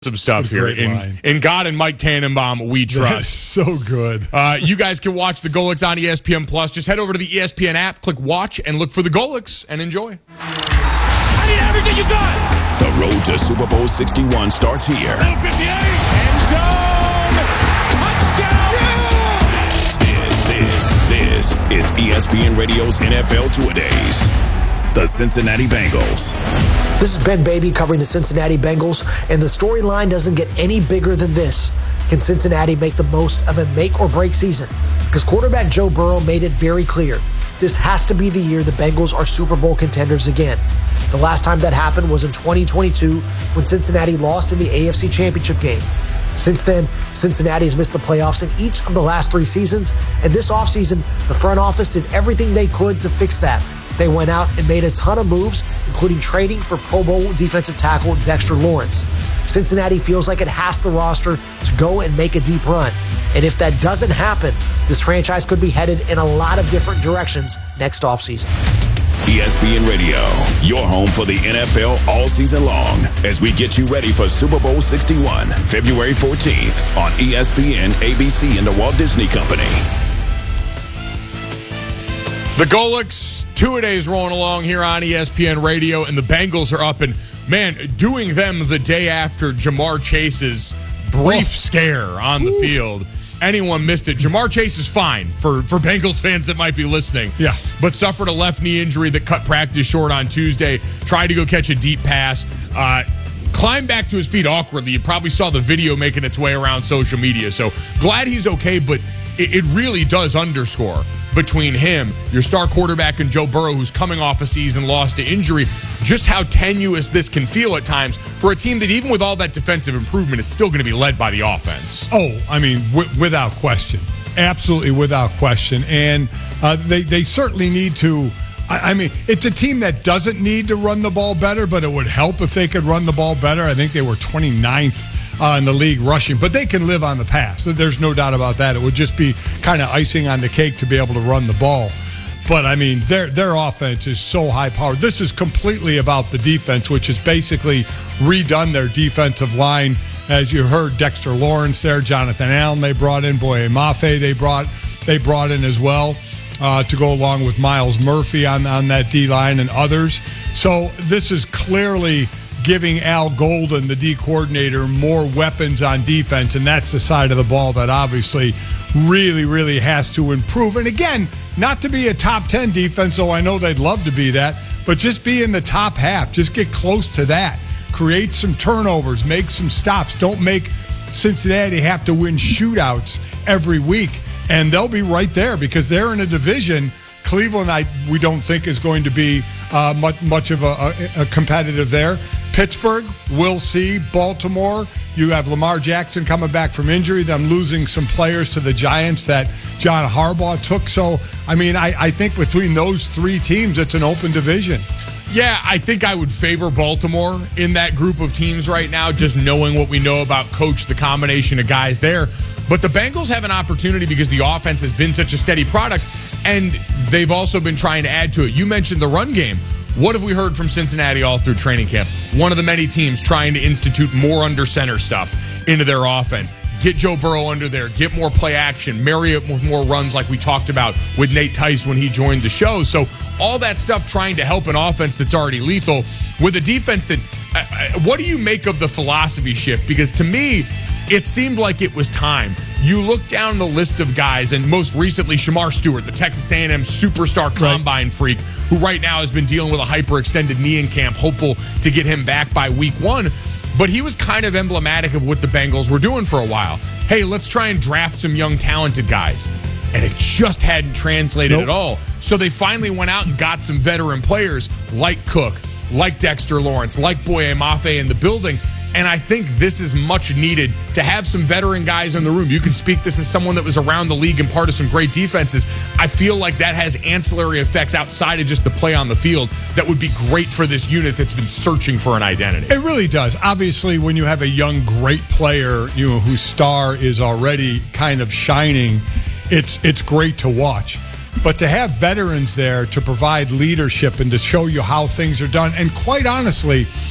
some stuff here. In God and Mike Tannenbaum, we trust. That's so good. You guys can watch the Golics on ESPN Plus. Just head over to the ESPN app, click watch, and look for the Golics and enjoy. I need everything you got. The road to Super Bowl 61 starts here. 58, end zone, touchdown. This is ESPN Radio's NFL Two-A-Days. The Cincinnati Bengals. This is Ben Baby covering the Cincinnati Bengals, and the storyline doesn't get any bigger than this. Can Cincinnati make the most of a make-or-break season? Because quarterback Joe Burrow made it very clear. This has to be the year the Bengals are Super Bowl contenders again. The last time that happened was in 2022 when Cincinnati lost in the AFC Championship game. Since then, Cincinnati has missed the playoffs in each of the last 3 seasons, and this offseason, the front office did everything they could to fix that. They went out and made a ton of moves, including trading for Pro Bowl defensive tackle Dexter Lawrence. Cincinnati feels like it has the roster to go and make a deep run. And if that doesn't happen, this franchise could be headed in a lot of different directions next offseason. ESPN Radio, your home for the NFL all season long, as we get you ready for Super Bowl 61, February 14th on ESPN, ABC, and the Walt Disney Company. The Golics, Two-A-Days rolling along here on ESPN Radio, and the Bengals are up and, man, doing them the day after Ja'Marr Chase's brief scare on the field. Anyone missed it. Ja'Marr Chase is fine for Bengals fans that might be listening. Yeah. But suffered a left knee injury that cut practice short on Tuesday. Tried to go catch a deep pass. Climbed back to his feet awkwardly. You probably saw the video making its way around social media. So glad he's okay, but it really does underscore between him, your star quarterback, and Joe Burrow, who's coming off a season lost to injury, just how tenuous this can feel at times for a team that, even with all that defensive improvement, is still going to be led by the offense. Oh, I mean, without question. Absolutely without question. And they certainly need to. I mean, it's a team that doesn't need to run the ball better, but it would help if they could run the ball better. I think they were 29th in the league rushing, but they can live on the pass. There's no doubt about that. It would just be kind of icing on the cake to be able to run the ball. But, I mean, their offense is so high-powered. This is completely about the defense, which has basically redone their defensive line. As you heard, Dexter Lawrence there, Jonathan Allen they brought in, Boye Mafe they brought in as well. To go along with Miles Murphy on that D-line and others. So this is clearly giving Al Golden, the D coordinator, more weapons on defense, and that's the side of the ball that obviously really, really has to improve. And again, not to be a top 10 defense, though I know they'd love to be that, but just be in the top half. Just get close to that. Create some turnovers, make some stops. Don't make Cincinnati have to win shootouts every week. And they'll be right there because they're in a division. Cleveland, we don't think is going to be much of a competitive there. Pittsburgh, we'll see. Baltimore, you have Lamar Jackson coming back from injury, them losing some players to the Giants that John Harbaugh took. So, I mean, I think between those 3 teams, it's an open division. Yeah, I think I would favor Baltimore in that group of teams right now, just knowing what we know about Coach, the combination of guys there. But the Bengals have an opportunity because the offense has been such a steady product, and they've also been trying to add to it. You mentioned the run game. What have we heard from Cincinnati all through training camp? One of the many teams trying to institute more under center stuff into their offense. Get Joe Burrow under there, get more play action, marry it with more runs like we talked about with Nate Tice when he joined the show. So all that stuff trying to help an offense that's already lethal with a defense that, what do you make of the philosophy shift? Because to me, it seemed like it was time. You look down the list of guys, and most recently Shamar Stewart, the Texas A&M superstar combine freak, who right now has been dealing with a hyperextended knee in camp, hopeful to get him back by week 1. But he was kind of emblematic of what the Bengals were doing for a while. Hey, let's try and draft some young, talented guys. And it just hadn't translated at all. So they finally went out and got some veteran players like Cook, like Dexter Lawrence, like Boye Mafe in the building. And I think this is much needed to have some veteran guys in the room. You can speak this as someone that was around the league and part of some great defenses. I feel like that has ancillary effects outside of just the play on the field that would be great for this unit that's been searching for an identity. It really does. Obviously, when you have a young, great player, whose star is already kind of shining, it's great to watch. But to have veterans there to provide leadership and to show you how things are done, and quite honestly,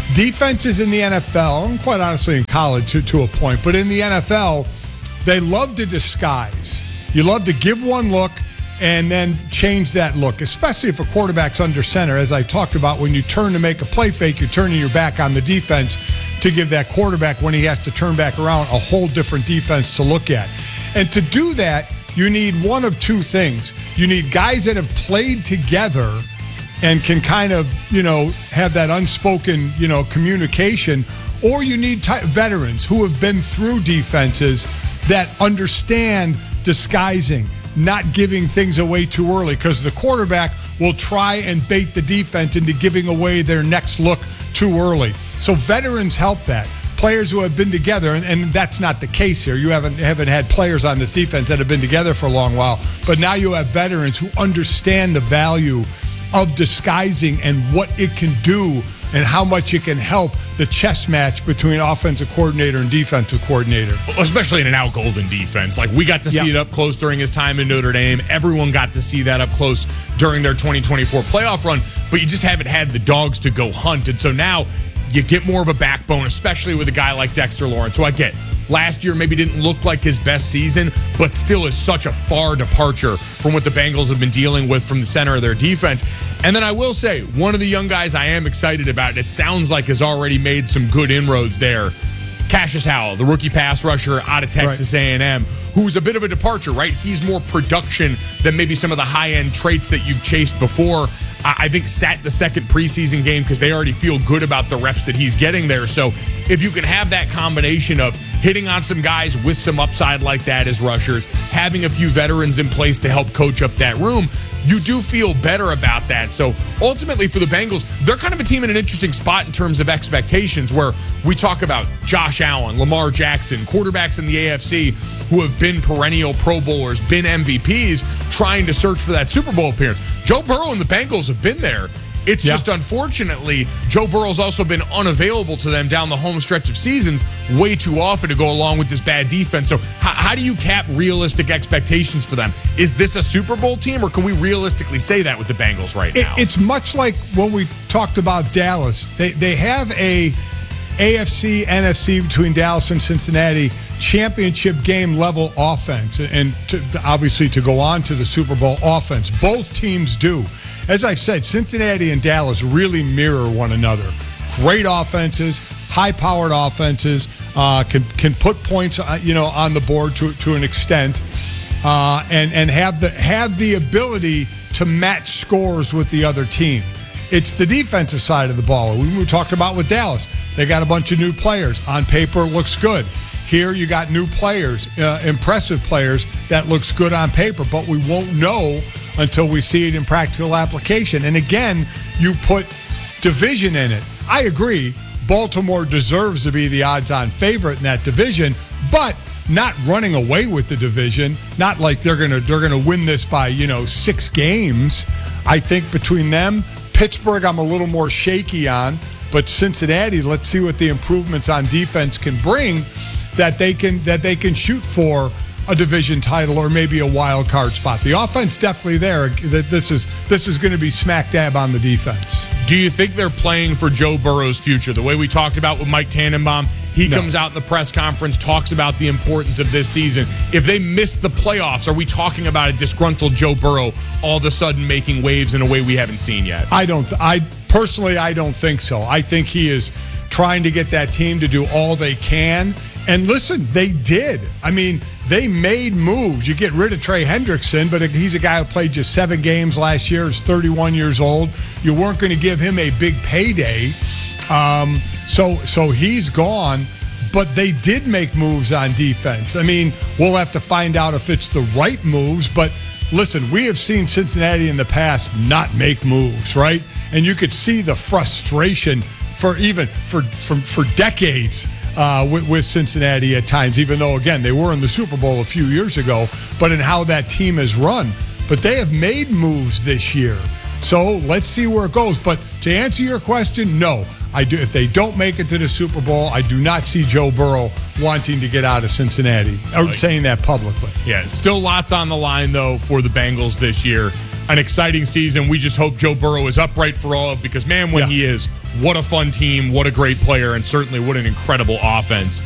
defenses in the NFL, and quite honestly in college to a point, but in the NFL, they love to disguise. You love to give one look and then change that look, especially if a quarterback's under center. As I talked about, when you turn to make a play fake, you're turning your back on the defense to give that quarterback, when he has to turn back around, a whole different defense to look at. And to do that, you need one of two things. You need guys that have played together and can kind of, have that unspoken, communication, or you need veterans who have been through defenses that understand disguising, not giving things away too early, because the quarterback will try and bait the defense into giving away their next look too early. So veterans help that. Players who have been together, and that's not the case here. You haven't had players on this defense that have been together for a long while, but now you have veterans who understand the value of disguising and what it can do and how much it can help the chess match between offensive coordinator and defensive coordinator. Especially in an Al Golden defense. Like, we got to see it up close during his time in Notre Dame. Everyone got to see that up close during their 2024 playoff run, but you just haven't had the dogs to go hunt. And so now you get more of a backbone, especially with a guy like Dexter Lawrence, who I get last year maybe didn't look like his best season, but still is such a far departure from what the Bengals have been dealing with from the center of their defense. And then I will say, one of the young guys I am excited about, and it sounds like has already made some good inroads there, Cassius Howell, the rookie pass rusher out of Texas A&M, who's a bit of a departure, right? He's more production than maybe some of the high-end traits that you've chased before. I think sat the second preseason game because they already feel good about the reps that he's getting there. So if you can have that combination of hitting on some guys with some upside like that as rushers, having a few veterans in place to help coach up that room, you do feel better about that. So ultimately for the Bengals, they're kind of a team in an interesting spot in terms of expectations, where we talk about Josh Allen, Lamar Jackson, quarterbacks in the AFC who have been perennial Pro Bowlers, been MVPs, trying to search for that Super Bowl appearance. Joe Burrow and the Bengals have been there. It's just, unfortunately, Joe Burrow's also been unavailable to them down the home stretch of seasons way too often to go along with this bad defense. So how do you cap realistic expectations for them? Is this a Super Bowl team, or can we realistically say that with the Bengals right now? It's much like when we talked about Dallas. They have a AFC, NFC between Dallas and Cincinnati championship game level offense, and obviously to go on to the Super Bowl offense. Both teams do. As I said, Cincinnati and Dallas really mirror one another. Great offenses, high-powered offenses, can put points, on the board to an extent, and have the ability to match scores with the other team. It's the defensive side of the ball. We talked about with Dallas. They got a bunch of new players. On paper, it looks good. Here you got new players, impressive players that looks good on paper, but we won't know until we see it in practical application. And again, you put division in it. I agree, Baltimore deserves to be the odds-on favorite in that division, but not running away with the division. Not like they're gonna win this by 6 games. I think between them, Pittsburgh, I'm a little more shaky on, but Cincinnati, let's see what the improvements on defense can bring, that they can shoot for a division title or maybe a wild card spot. The offense definitely there. This is going to be smack dab on the defense. Do you think they're playing for Joe Burrow's future? The way we talked about with Mike Tannenbaum, he comes out in the press conference, talks about the importance of this season. If they miss the playoffs, are we talking about a disgruntled Joe Burrow all of a sudden making waves in a way we haven't seen yet? I personally don't think so. I think he is trying to get that team to do all they can. And listen, they did. I mean, they made moves. You get rid of Trey Hendrickson, but he's a guy who played just 7 games last year. He's 31 years old. You weren't going to give him a big payday. So he's gone. But they did make moves on defense. I mean, we'll have to find out if it's the right moves. But listen, we have seen Cincinnati in the past not make moves, right? And you could see the frustration for decades with Cincinnati at times, even though, again, they were in the Super Bowl a few years ago, but in how that team has run. But they have made moves this year. So let's see where it goes. But to answer your question, no. If they don't make it to the Super Bowl, I do not see Joe Burrow wanting to get out of Cincinnati or saying that publicly. Yeah, still lots on the line, though, for the Bengals this year. an exciting season. We just hope Joe Burrow is upright for all of, because, man, when he is, what a fun team, what a great player, and certainly what an incredible offense